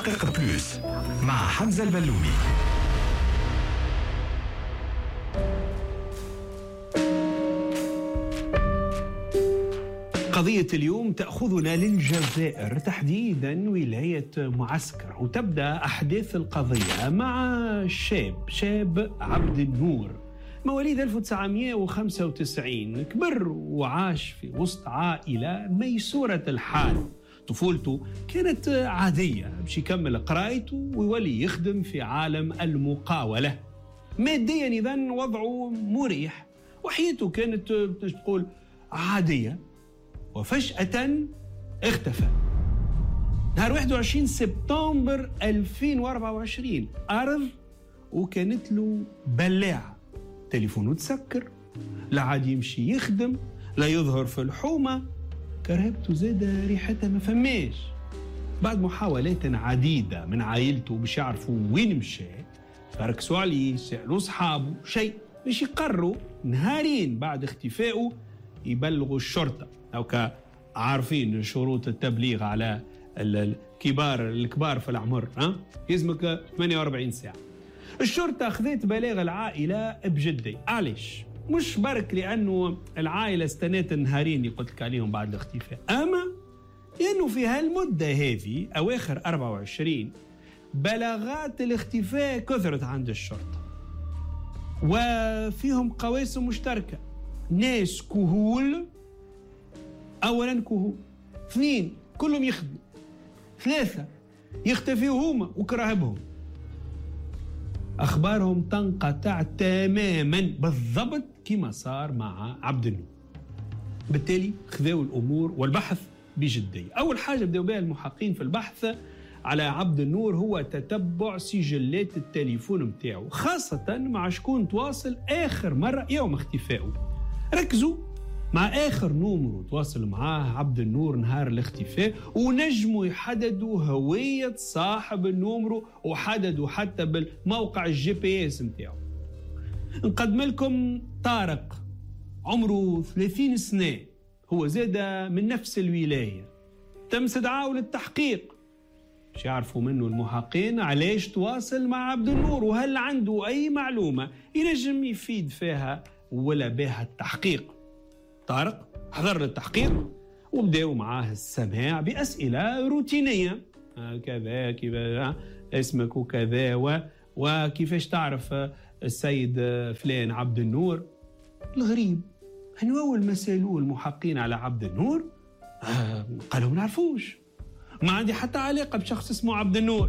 بلوس مع حمزة البلومي. قضية اليوم تأخذنا للجزائر، تحديدا ولاية معسكر، وتبدأ أحداث القضية مع شاب عبد النور مواليد 1995، كبر وعاش في وسط عائلة ميسورة الحال. طفولته كانت عادية باش يكمل قرايته ويولي يخدم في عالم المقاولة. ماديا إذن وضعه مريح وحياته كانت تقول عادية، وفجأة اختفى. نهار 21 سبتمبر 2024 أرض وكانت له بلاعة، تليفونه تسكر، لا عاد يمشي يخدم، لا يظهر في الحومة، كرهبته زادة ريحتها ما فماش. بعد محاولات عديدة من عائلته باش يعرفوا وين مشى، فركسوا عليه، سألوا أصحابه، شيء باش يقرروا نهارين بعد اختفائه يبلغوا الشرطة. أو عارفين شروط التبليغ على الكبار في العمر، يلزمك 48 ساعة. الشرطة أخذت بلاغ العائلة بجدية. علاش؟ مش برك لأنه العائلة استنات النهارين اللي قلت لك عليهم بعد الاختفاء، أما لأنه في هالمدة هذه أواخر 24 بلاغات الاختفاء كثرت عند الشرطة، وفيهم قواسم مشتركة. ناس كهول، أولا كهول، اثنين كلهم يخدموا، ثلاثة يختفيوا هما وكراهبهم. أخبارهم تنقطع تماما بالضبط كما صار مع عبد النور. بالتالي خذوا الأمور والبحث بجدية. أول حاجة بدأوا بها المحققين في البحث على عبد النور هو تتبع سجلات التليفون متاعه، خاصة مع شكون تواصل آخر مرة يوم اختفائه. ركزوا مع آخر نومرو تواصل معاه عبد النور نهار الاختفاء، ونجموا يحددوا هوية صاحب النومرو، وحددوا حتى بالموقع الGPS متاعه. نقدم لكم طارق، عمره 30 سنة، هو زاد من نفس الولاية. تم استدعائه للتحقيق باش يعرفوا منه المحققين علاش تواصل مع عبد النور، وهل عنده أي معلومة ينجم يفيد فيها ولا بها التحقيق. طارق حضر للتحقيق وبداوا معاه السماع بأسئلة روتينية، كذا كيف اسمك وكذا وكيفاش تعرف السيد فلان عبد النور. الغريب أنه أول ما سألوه المحققين على عبد النور قالوا ما نعرفوش، ما عندي حتى علاقة بشخص اسمه عبد النور.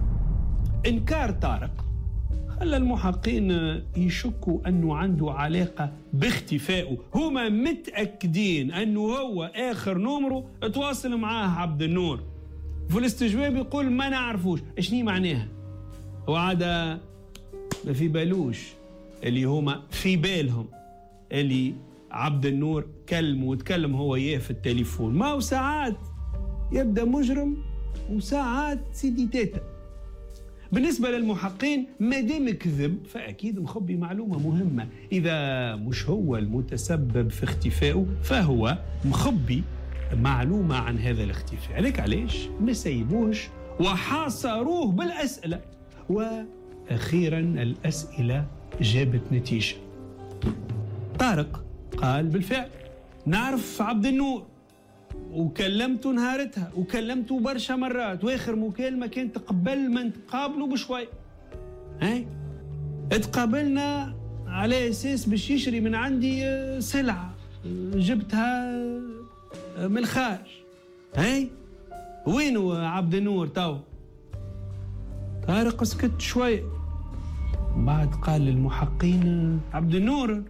إنكار طارق خلى المحققين يشكوا أنه عنده علاقة باختفائه. هما متأكدين أنه هو آخر نومرو تواصل معاه عبد النور. في الاستجواب يقول ما نعرفوش. إشني معناها؟ هو عادة ما في بالوش اللي هما في بالهم اللي عبد النور كلم وتكلم هو إياه في التليفون. ما هو ساعات يبدأ مجرم وساعات سيدي تاتا. بالنسبة للمحققين ما دام كذب فأكيد مخبي معلومة مهمة. إذا مش هو المتسبب في اختفائه فهو مخبي معلومة عن هذا الاختفاء. عليك علاش ما سيبوهش وحاصروه بالأسئلة، وأخيرا الأسئلة جابت نتيجة. طارق قال بالفعل نعرف عبد النور وكلمته نهارتها وكلمته برشا مرات، واخر مكالمة كانت قبل ما نتقابلوا بشوي. اتقابلنا على اساس باش يشري من عندي سلعة جبتها من الخارج. وينو عبد النور تو؟ طارق سكت شوي، بعد قال للمحققين عبد النور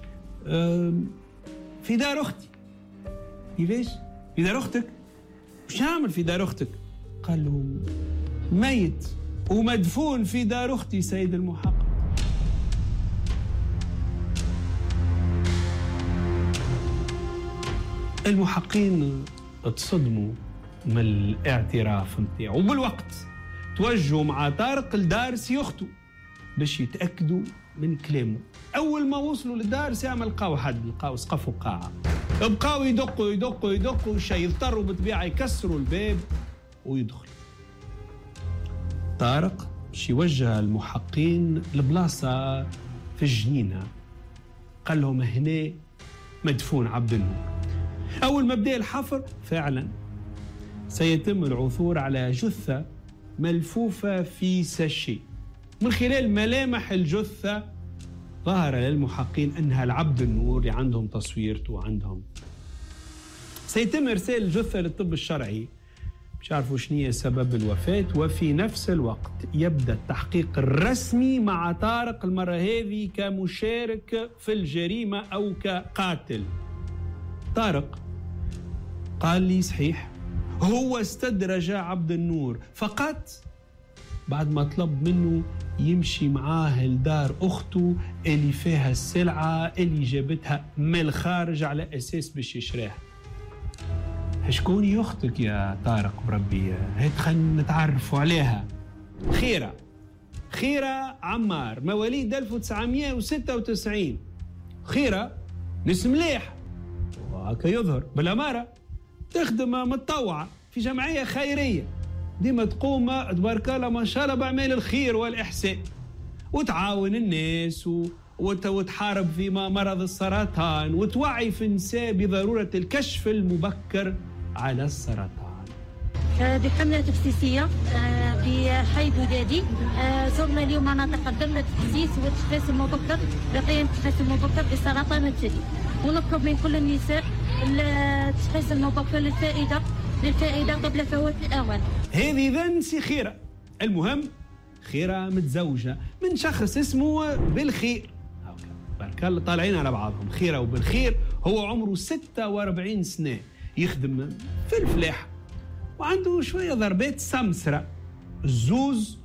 في دار اختي. كيفاش؟ في دار اختك؟ وش عامل في دار اختك؟ قال له ميت ومدفون في دار اختي سيد المحقق. المحققين اتصدموا من الاعتراف نتاعو، وبالوقت توجهوا مع طارق لدار سي اخته باش يتاكدوا من كلامه. اول ما وصلوا للدار ساعه ما لقاو حد، لقاو سقف وقاعه. بقاو يدقوا شيء، اضطروا بالطبيعه يكسروا الباب ويدخلوا. طارق باش يوجه المحقين لبلاصة في الجنينة، قال لهم هنا مدفون عبد النور. أول ما بدأ الحفر فعلا سيتم العثور على جثة ملفوفة في ساشي. من خلال ملامح الجثة ظهر للمحققين أنها العبد النور اللي عندهم تصويرته وعندهم. سيتم إرسال الجثة للطب الشرعي مش عارفوا شنية سبب الوفاة، وفي نفس الوقت يبدأ التحقيق الرسمي مع طارق المرة هذه كمشارك في الجريمة أو كقاتل. طارق قال لي صحيح هو استدرج عبد النور فقط بعد ما طلب منه يمشي معاه لدار أخته اللي فيها السلعة اللي جابتها من الخارج على أساس باش يشراها. شكون أختك يا طارق بربي؟ هات خلينا نتعرفوا عليها. خيرة عمار، مواليد 1996. خيرة نسم مليح وهكا يظهر بالأمارة، تخدم متطوعة في جمعية خيرية ديما تقوم تبارك الله ما شاء الله بأعمال الخير والإحسان وتعاون الناس وتحارب في مرض السرطان وتوعي في النساء بضرورة الكشف المبكر على السرطان. بحملة تخسيسية في حي بودادي زرنا اليوم مناطق الدم للتخسيس والتشخيص المبكر لقيام التشخيص المبكر بسرطان الثدي، ونطلب من كل النساء التشخيص المبكر للفائدة قبل فوات الأوان. هذه ذنسي خيرة. المهم خيرة متزوجة من شخص اسمه بالخير، بارك الله طالعين على بعضهم. خيرة وبالخير هو عمره 46 سنة، يخدم في الفلاحة وعنده شوية ضربات سمسرة. الزوز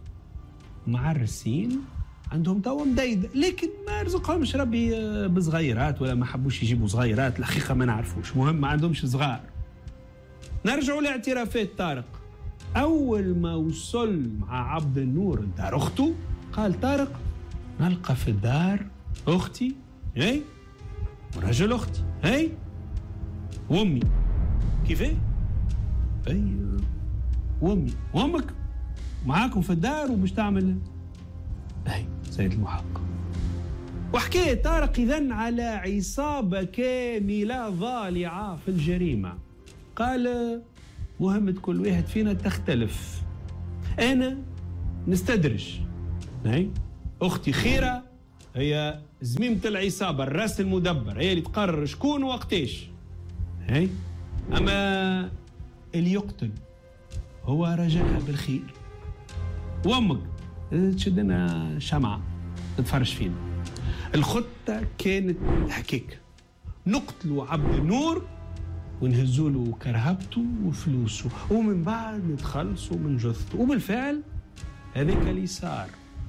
معرسين عندهم توا مديدة، لكن ما رزقهمش ربي بصغيرات ولا ما حبوش يجيبوا صغيرات، الحقيقة ما نعرفوش، مهم ما عندهمش صغار. نرجعوا لاعترافات طارق. أول ما وصل مع عبد النور دار أخته قال طارق نلقى في الدار أختي هاي ورجل أختي هاي وأمي. كيفاه؟ أي وأمي وأمك معاكم في الدار وباش تعمل هاي سيد المحقق. وحكاية طارق إذن على عصابة كاملة ضالعة في الجريمة. قال مهمة كل واحد فينا تختلف، أنا نستدرج هاي أختي خيرة هي زميمة العصابة الراس المدبر، هي اللي تقرر شكون وقتاش هاي، أما اللي يقتل هو رجاء بالخير. وأمك تشدنا شمعة تتفرج فينا. الخطة كانت حكيك نقتلوا عبد النور ونهزوا له كرهبته وفلوسه ومن بعد نتخلصوا من جثته، وبالفعل هذاك اللي صار.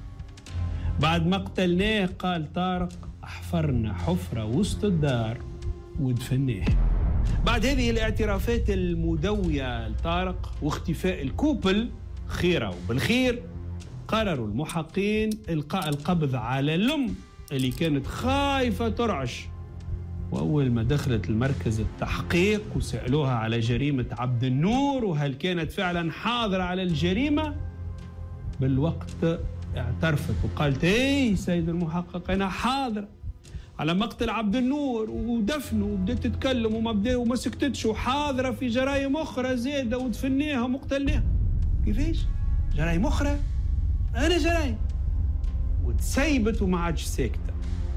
بعد ما قتلناه قال طارق حفرنا حفرة وسط الدار ودفناه. بعد هذه الاعترافات المدوية لطارق واختفاء الكوبل خيرة وبالخير قرروا المحققين إلقاء القبض على الأم اللي كانت خايفة ترعش. وأول ما دخلت المركز التحقيق وسألوها على جريمة عبد النور وهل كانت فعلا حاضرة على الجريمة، بالوقت اعترفت وقالت اي سيد المحقق أنا حاضرة على مقتل عبد النور ودفنه، وبدأت تتكلم وما سكتتش، وحاضرة في جرائم أخرى زيادة ودفناها وقتلناها. كيفاش؟ جرائم أخرى؟ أنا جرائم. وتسيبت وما عادش ساكتة.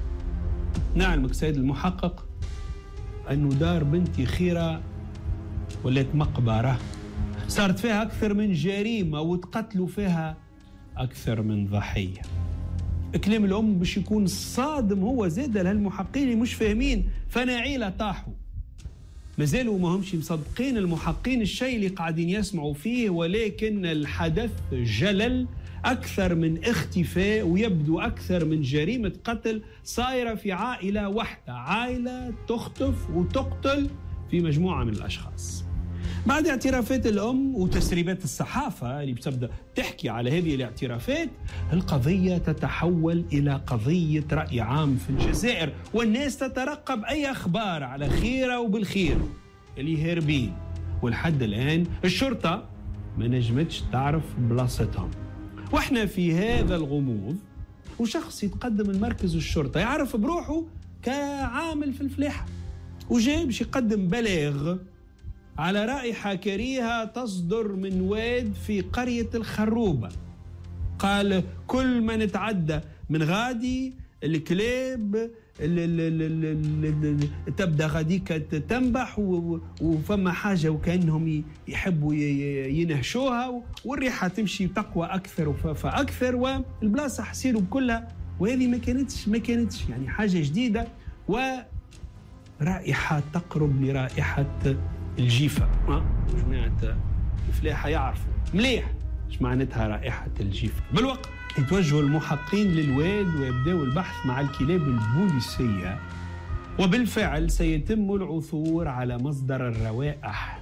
نعلمك سيد المحقق أنه دار بنتي خيرة ولات مقبرة صارت فيها أكثر من جريمة وتقتلوا فيها أكثر من ضحية. كلام الأم باش يكون صادم هو زاد لهالمحققين اللي مش فاهمين فناعيلة طاحوا. مازالوا ما همش مصدقين المحققين الشيء اللي قاعدين يسمعوا فيه، ولكن الحدث جلل أكثر من اختفاء ويبدو أكثر من جريمة قتل صايرة في عائلة واحدة، عائلة تخطف وتقتل في مجموعة من الأشخاص. بعد اعترافات الأم وتسريبات الصحافة اللي بتبدأ تحكي على هذه الاعترافات، القضية تتحول إلى قضية رأي عام في الجزائر، والناس تترقب أي أخبار على خيرة وبالخير اللي هاربين. ولحد الآن الشرطة ما نجمتش تعرف بلاصتهم. واحنا في هذا الغموض وشخص يتقدم لمركز الشرطة يعرف بروحه كعامل في الفلاحة وجاي باش يقدم بلاغ على رائحة كريهة تصدر من واد في قرية الخروبة. قال كل ما نتعدى من غادي الكلاب تبدا غاديك تنبح وفما حاجة وكأنهم يحبوا ينهشوها والريحة تمشي تقوى أكثر فأكثر والبلاصة حسيروا بكلها. وهذه ما كانتش يعني حاجة جديدة ورائحة تقرب لرائحة الجيفة. جماعة الفلاحة يعرفوا مليح ايش معناتها رائحة الجيفة. بالوقت يتوجهوا المحققين للواد ويبدأوا البحث مع الكلاب البوليسية، وبالفعل سيتم العثور على مصدر الروائح: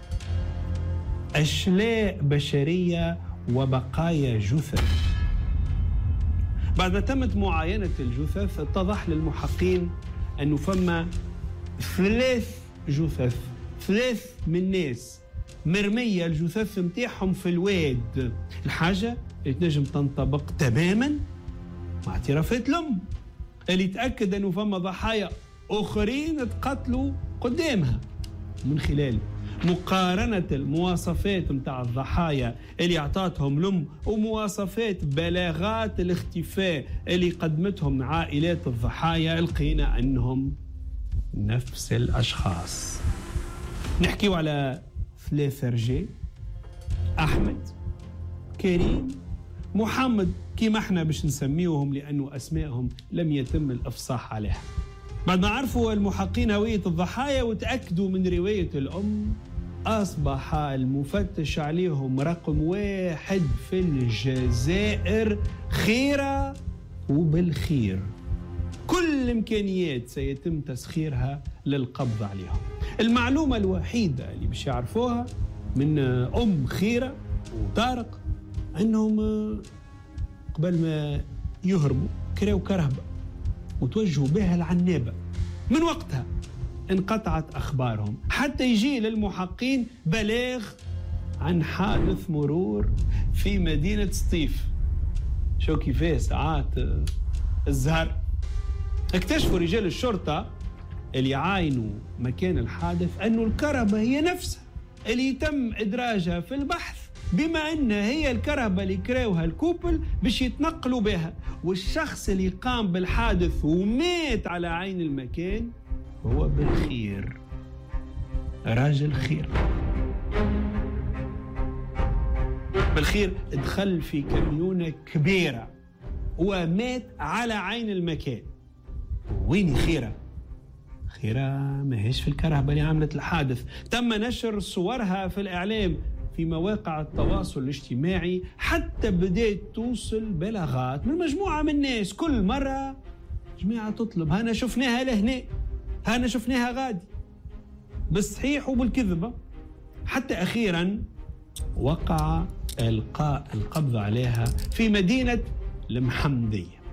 أشلاء بشرية وبقايا جثث. بعد ما تمت معاينة الجثث اتضح للمحققين أنه فما 3 جثث، 3 من ناس مرمية الجثث متاعهم في الواد. الحاجة اللي تنجم تنطبق تماما مع اعترافات الأم اللي تأكد أنه فما ضحايا آخرين تقتلوا قدامها. من خلال مقارنة المواصفات متاع الضحايا اللي أعطاتهم الأم ومواصفات بلاغات الاختفاء اللي قدمتهم عائلات الضحايا، لقينا أنهم نفس الأشخاص. نحكيو على 3 رجال: أحمد، كريم، محمد، كيما احنا باش نسميوهم لأنه أسمائهم لم يتم الإفصاح عليها. بعد ما عرفوا المحققين هوية الضحايا وتأكدوا من رواية الأم، أصبح المفتش عليهم رقم 1 في الجزائر خيرة وبالخير. كل الإمكانيات سيتم تسخيرها للقبض عليهم. المعلومة الوحيدة اللي باش يعرفوها من أم خيرة وطارق أنهم قبل ما يهربوا كراو كرهبة وتوجهوا بها العنابة. من وقتها انقطعت أخبارهم حتى يجي للمحققين بلاغ عن حادث مرور في مدينة سطيف. شو كيفاه ساعات الزهر. اكتشفوا رجال الشرطة اللي يعاينوا مكان الحادث أنه الكرهبة هي نفسها اللي يتم إدراجها في البحث، بما أنها هي الكرهبة اللي كراوها الكوبل باش يتنقلوا بها، والشخص اللي قام بالحادث ومات على عين المكان هو بالخير، راجل خير. بالخير دخل في كميونة كبيرة ومات على عين المكان. وين خيرة؟ خيرة ماهيش في الكرهبة اللي عملت الحادث. تم نشر صورها في الإعلام في مواقع التواصل الاجتماعي، حتى بدأت توصل بلاغات من مجموعة من الناس كل مرة جماعة تطلب: هانا شفناها لهنا، هانا شفناها غادي، بالصحيح وبالكذبة. حتى أخيرا وقع إلقاء القبض عليها في مدينة المحمدية.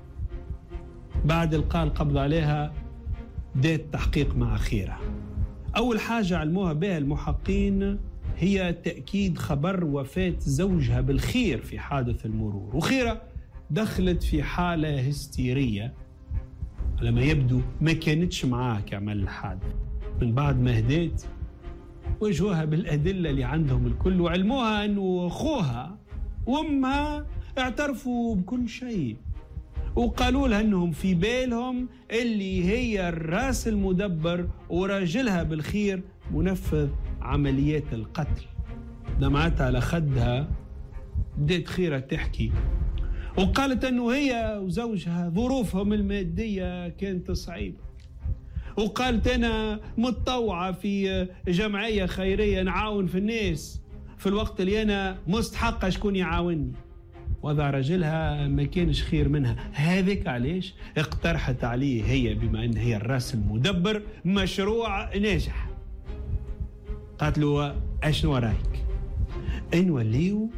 بعد إلقاء القبض عليها بدأ التحقيق مع خيرة. أول حاجة علموها بها المحققين هي تأكيد خبر وفاة زوجها بالخير في حادث المرور، وخيرة دخلت في حالة هستيرية لما يبدو ما كانتش معاه كعمل الحادث. من بعد ما هديت واجهوها بالأدلة اللي عندهم الكل، وعلموها أنه أخوها وأمها اعترفوا بكل شيء، وقالوا لها أنهم في بالهم اللي هي الراس المدبر وراجلها بالخير منفذ عمليات القتل. دمعتها على خدها، بدأت خيرة تحكي وقالت أنه هي وزوجها ظروفهم المادية كانت صعيبة، وقالت أنا متطوعة في جمعية خيرية نعاون في الناس في الوقت اللي أنا مستحقة شكون يعاونني. وضع رجلها ما كانش خير منها. هذيك علاش اقترحت عليه هي بما أن هي الرأس المدبر مشروع ناجح. قالت له: أشنو رايك نوليو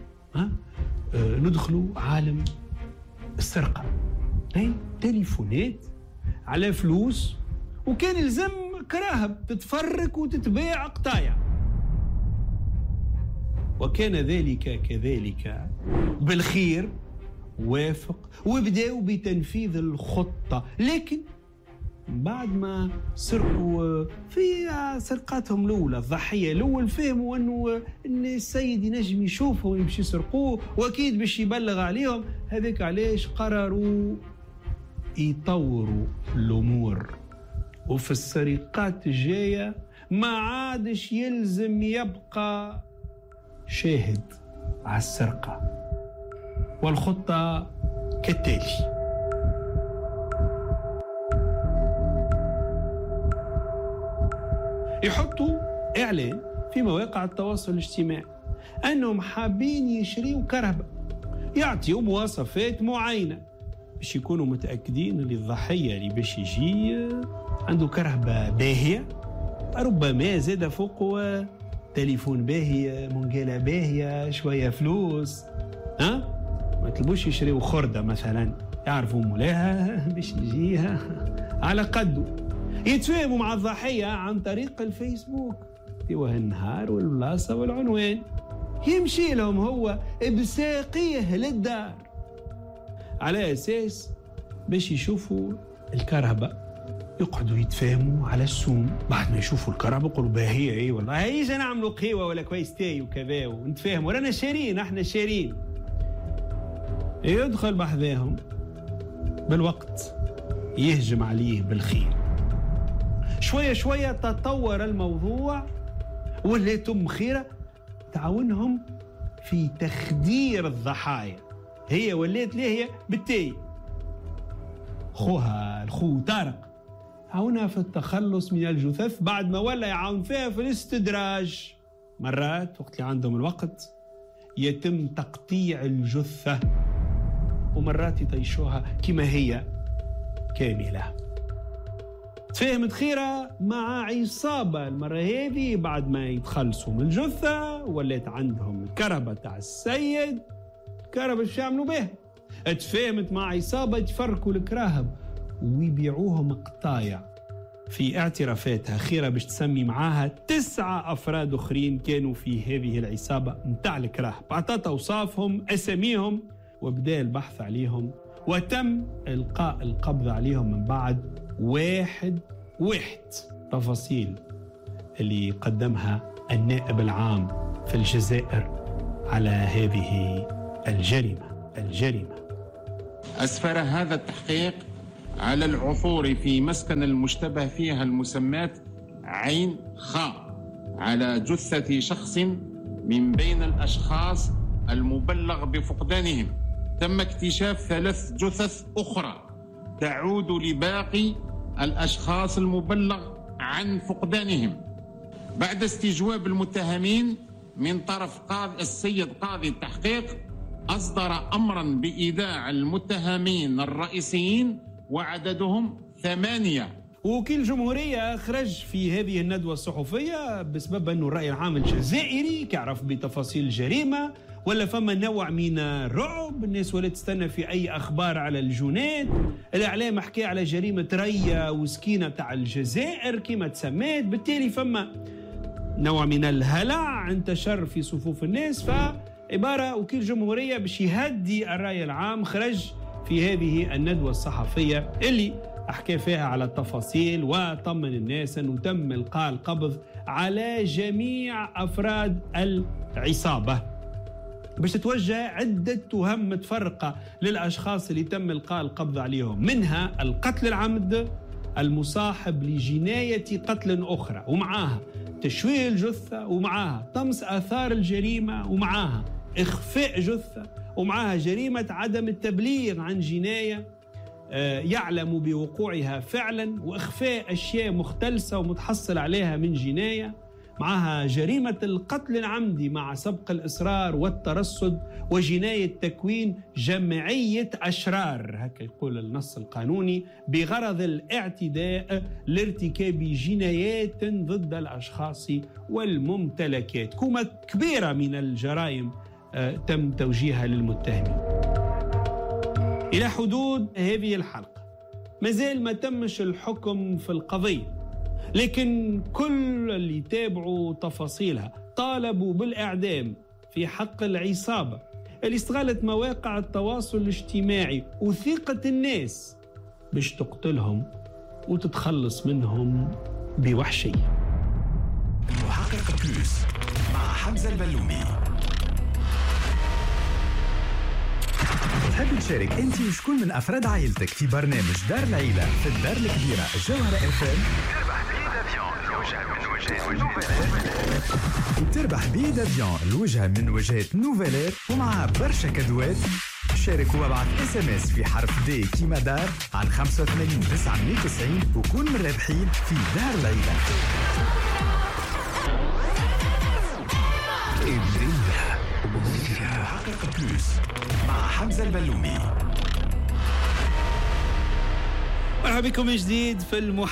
ندخلوا عالم السرقة، هاي تليفونات على فلوس، وكان يلزم كراهب تتفرك وتتباع قطايع. وكان ذلك كذلك بالخير وافق وبداوا بتنفيذ الخطة. لكن بعد ما سرقوا في سرقاتهم الأولى، الضحية الأول فهموا أن السيد ينجم يشوفه ويمشي يسرقوه وأكيد باش يبلغ عليهم. هذاك علاش قرروا يطوروا الأمور، وفي السرقات الجاية ما عادش يلزم يبقى شاهد على السرقة. والخطة كالتالي: يحطوا إعلان في مواقع التواصل الاجتماعي أنهم حابين يشريوا كرهبة، يعطيوا مواصفات معينة باش يكونوا متأكدين اللي الضحية اللي باش يجي عنده كرهبة باهية، ربما زاد فوق تليفون باهي، منقالة باهية، شوية فلوس. ما تلبوش يشريوا خردة مثلا، يعرفوا مولاها باش يجيها على قده. يتفاهموا مع الضحية عن طريق الفيسبوك في النهار والبلاصة والعنوان، يمشي لهم هو بساقيه للدار على أساس باش يشوفوا الكرهبة، يقعدوا يتفاهموا على السوم. بعد ما يشوفوا الكرهبة يقولوا باهية، اي والله هيجي نعملوا قهوة ولا كويس تاي وكذا ونتفاهموا، رانا شارين، احنا شارين. يدخل بحذاهم بالوقت يهجم عليه بالخير. شوية شوية تطور الموضوع ولات أم خيرة تعاونهم في تخدير الضحايا. هي ولات ليه بالتالي خوها الخو طارق عاونها في التخلص من الجثث، بعد ما ولا يعاون فيها في الاستدراج. مرات وقت اللي عندهم الوقت يتم تقطيع الجثة، ومرات يطيشوها كما هي كاملة. تفاهمت خيرة مع عصابة المرة هذه بعد ما يتخلصوا من الجثة، ولات عندهم الكرهبة تاع السيد، الكرهبة شو يعملوا بها. تفاهمت مع عصابة يتفركوا الكراهب ويبيعوهم قطايع. في اعترافاتها خيرة باش تسمي معاها 9 أفراد أخرين كانوا في هذه العصابة متاع الكراهب، عطت أوصافهم أساميهم وبدأ البحث عليهم، وتم إلقاء القبض عليهم من بعد واحد. تفاصيل اللي قدمها النائب العام في الجزائر على هذه الجريمة. أسفر هذا التحقيق على العثور في مسكن المشتبه فيها المسماة عين خاء على جثة شخص من بين الأشخاص المبلغ بفقدانهم. تم اكتشاف 3 جثث أخرى تعود لباقي الأشخاص المبلغ عن فقدانهم. بعد استجواب المتهمين من طرف السيد قاضي التحقيق، أصدر أمرا بإيداع المتهمين الرئيسيين وعددهم 8. وكيل الجمهورية خرج في هذه الندوة الصحفية بسبب أنه الرأي العام الجزائري كيعرف بتفاصيل الجريمة، ولا فما نوع من الرعب، الناس ولا تستنى في أي أخبار على الجنات. الإعلام حكى على جريمة ريا وسكينة تاع الجزائر كما تسميت، بالتالي فما نوع من الهلع انتشر في صفوف الناس. فعبارة وكيل الجمهورية باش يهدي الرأي العام خرج في هذه الندوة الصحفية اللي أحكي فيها على التفاصيل وطمن الناس أنه تم إلقاء القبض على جميع أفراد العصابة، باش تتوجه عدة تهم متفرقة للأشخاص اللي تم إلقاء القبض عليهم، منها القتل العمد المصاحب لجناية قتل أخرى، ومعاها تشويه الجثة، ومعاها طمس آثار الجريمة، ومعاها إخفاء جثة، ومعاها جريمة عدم التبليغ عن جناية يعلم بوقوعها فعلا، وإخفاء أشياء مختلسة ومتحصل عليها من جناية، معها جريمة القتل العمدي مع سبق الإصرار والترصد، وجناية تكوين جمعية أشرار، هكا يقول النص القانوني، بغرض الاعتداء لارتكاب جنايات ضد الأشخاص والممتلكات. كومة كبيرة من الجرائم تم توجيهها للمتهمين. إلى حدود هذه الحلقة مازال ما تمش الحكم في القضية، لكن كل اللي تابعوا تفاصيلها طالبوا بالإعدام في حق العصابة اللي استغلت مواقع التواصل الاجتماعي وثقة الناس باش تقتلهم وتتخلص منهم بوحشية. المحقق بلوس مع حمزة البلومي. تحب تشارك انت وشكون من افراد عائلتك في برنامج دار العيلة في الدار الكبيرة الجوهرة FM؟ تربح بيه دافيون الوجهة من وجهات نوفيلير ومعها برشا كادوات. شارك وابعث SMS في حرف دي كيما دار على 85990 وكون من الرابحين في دار العيلة. الدنيا محقق بلوس مع حمزة البلومي. مرحبا بكم من جديد في